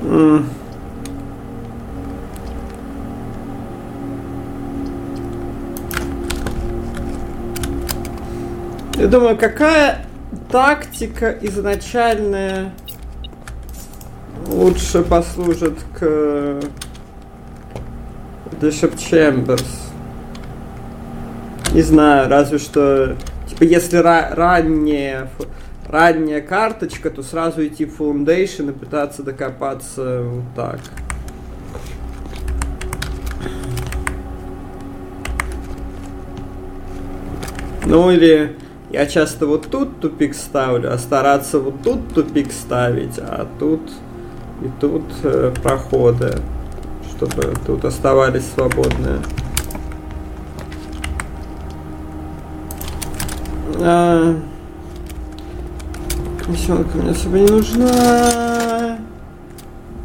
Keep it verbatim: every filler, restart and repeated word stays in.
М. Я думаю, какая тактика изначальная лучше послужит к Bishop Chambers? Не знаю, разве что, типа, если ра- ранняя, ранняя карточка, то сразу идти в Foundation и пытаться докопаться вот так. Ну или я часто вот тут тупик ставлю, а стараться вот тут тупик ставить, а тут и тут э, проходы, чтобы тут оставались свободные. А... Комиссионка мне особо не нужна.